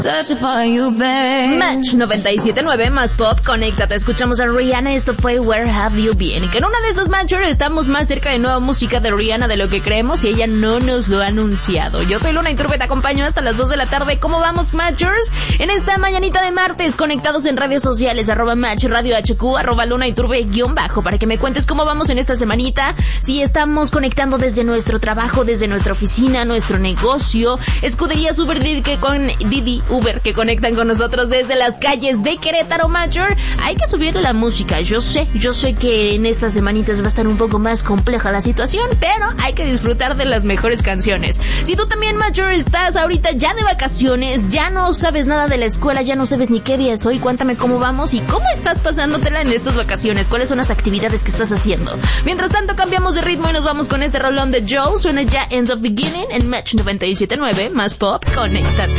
Match 97.9 más pop, conéctate, escuchamos a Rihanna, esto fue Where Have You Been, y que en una de esos matchers estamos más cerca de nueva música de Rihanna de lo que creemos y ella no nos lo ha anunciado. Yo soy Luna Iturbe, te acompaño hasta las 2 de la tarde. ¿Cómo vamos, matchers? En esta mañanita de martes, conectados en redes sociales, @Match Radio HQ, @Luna Iturbe _ para que me cuentes cómo vamos en esta semanita, si estamos conectando desde nuestro trabajo, desde nuestra oficina, nuestro negocio, escuderías Uber Didi Uber que conectan con nosotros desde las calles de Querétaro, Major. Hay que subirle la música, yo sé que en estas semanitas va a estar un poco más compleja la situación, pero hay que disfrutar de las mejores canciones. Si tú también, Major, estás ahorita ya de vacaciones, ya no sabes nada de la escuela, ya no sabes ni qué día es hoy, cuéntame cómo vamos y cómo estás pasándotela en estas vacaciones, cuáles son las actividades que estás haciendo. Mientras tanto, cambiamos de ritmo y nos vamos con este rolón de Joe, suena ya Ends of Beginning en Match 97.9 más pop, conéctate.